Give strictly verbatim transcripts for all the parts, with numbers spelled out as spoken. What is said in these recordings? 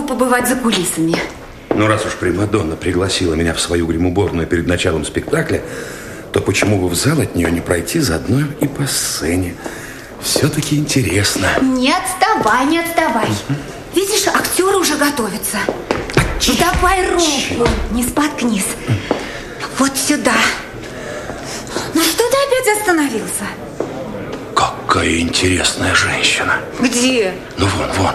попробую побывать за кулисами. Ну, раз уж примадонна пригласила меня в свою гримуборную перед началом спектакля, то почему бы в зал от нее не пройти заодно и по сцене? Все-таки интересно. Не отставай, не отставай. Угу. Видишь, актеры уже готовятся. Ну, давай руку, Чего? не споткнись. Вот сюда. Ну что ты опять остановился? Какая интересная женщина. Где? Ну вон, вон.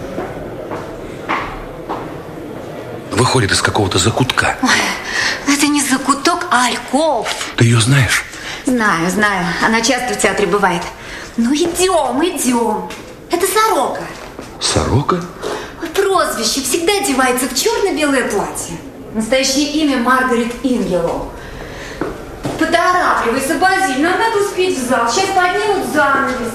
Выходит из какого-то закутка. Ой, это не закуток, а альков. Ты ее знаешь? Знаю, знаю. Она часто в театре бывает. Ну идем, идем. Это Сорока. Сорока? Прозвище, всегда одевается в черно-белое платье. Настоящее имя Маргарет Ингелоу. Поторапливайся, Базиль, нам надо успеть в зал. Сейчас поднимут занавес.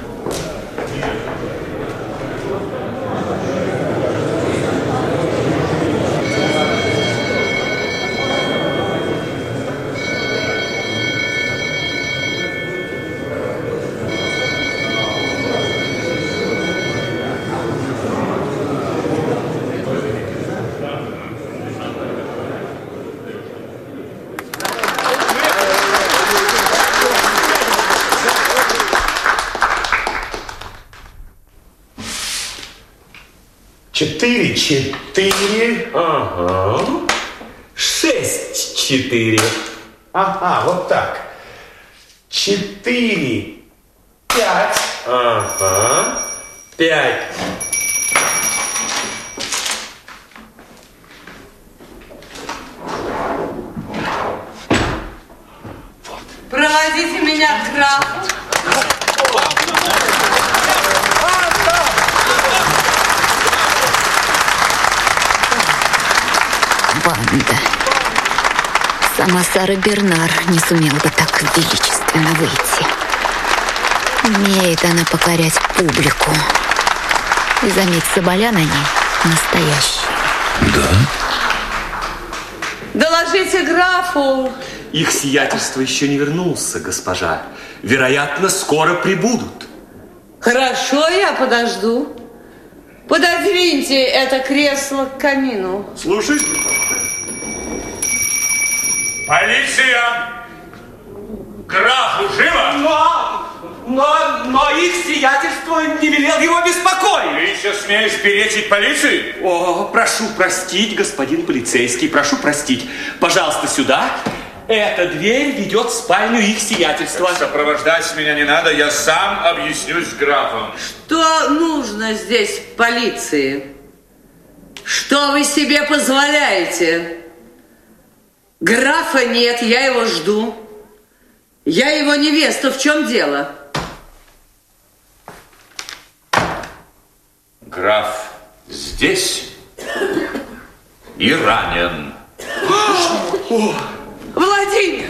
Четыре, четыре. Ага. Шесть, четыре. Ага, вот так. Четыре, пять. Ага. Пять. Проводите меня к графу. Банда. Сама Сара Бернар не сумела бы так величественно выйти. Умеет она покорять публику. И заметь, соболя на ней настоящие. Да? Доложите графу. Их сиятельство еще не вернулся, госпожа. Вероятно, скоро прибудут. Хорошо, я подожду. Пододвиньте это кресло к камину. Слушай. Полиция! Графу живо? Но, но, но их сиятельство не велел его беспокоить. Ты еще смеешь перечить полиции? О, прошу простить, господин полицейский, прошу простить. Пожалуйста, сюда. Эта дверь ведет в спальню их сиятельства. Так сопровождать меня не надо, я сам объяснюсь с графом. Что нужно здесь полиции? Что вы себе позволяете? Графа нет, я его жду. Я его невеста, в чем дело? Граф здесь и ранен. Владимир!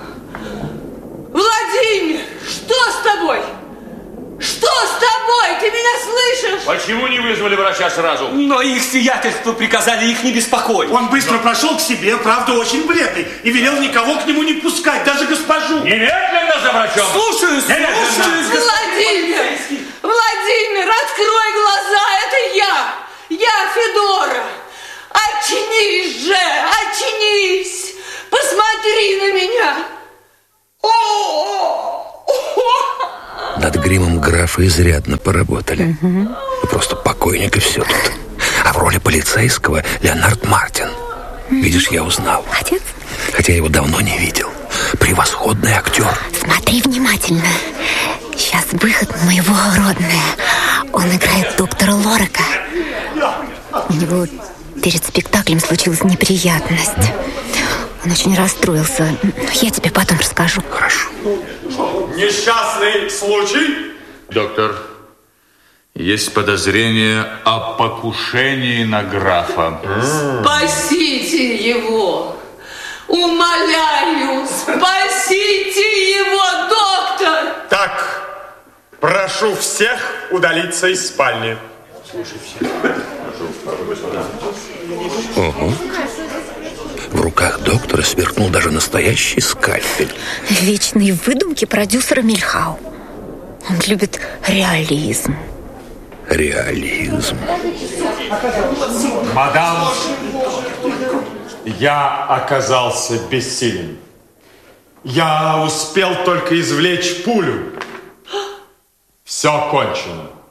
Владимир! Что с тобой? Что с тобой? Ты меня слышишь? Почему не вызвали врача сразу? Но их сиятельство приказали их не беспокоить. Он быстро прошел к себе, правда, очень бледный, и велел никого к нему не пускать, даже госпожу. Немедленно за врачом! Слушаюсь, слушаюсь, Владимир! Владимир, открой глаза, это я! Я Федора! Очнись же, очнись! Посмотри на меня! Над гримом графа изрядно поработали. Угу. Просто покойник и все тут. А в роли полицейского Леонард Мартин. Видишь, я узнал. Отец? Хотя я его давно не видел. Превосходный актер. Смотри внимательно. Сейчас выход моего родная. Он играет доктора Лорека. У него перед спектаклем случилась неприятность. Он очень расстроился. Я тебе потом расскажу. Хорошо. Несчастный случай? Доктор, есть подозрение о покушении на графа. Спасите его! Умоляю, спасите его, доктор! Так, прошу всех удалиться из спальни. Ого. В руках доктора сверкнул даже настоящий скальпель. Вечные выдумки продюсера Мильхау. Он любит реализм. Реализм. Мадам, я оказался бессилен. Я успел только извлечь пулю. Все кончено.